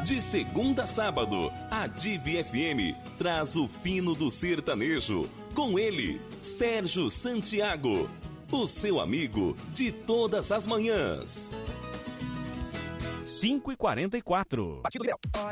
De segunda a sábado, a Divi FM traz o fino do sertanejo. Com ele, Sérgio Santiago, o seu amigo de todas as manhãs. 5h44. Batido Ideal.